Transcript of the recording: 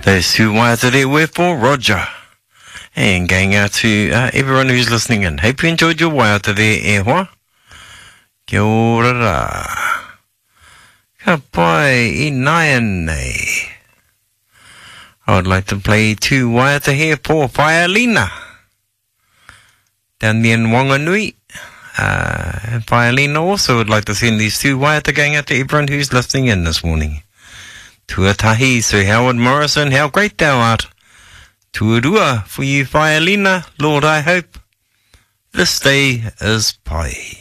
Those two wires are there were for Roger. And going out to everyone who's listening in. Hope you enjoyed your wire today, e hoa. Kia ora ra. Ka pai I nai nei. I would like to play two wire to here for Whaialina. Down there in Wanganui. Whaialina also would like to send these two wire to going out to everyone who's listening in this morning. Tuatahi, Sir Howard Morrison, how great thou art. Tuarua for you, Whaialina, Lord, I hope this day is pai.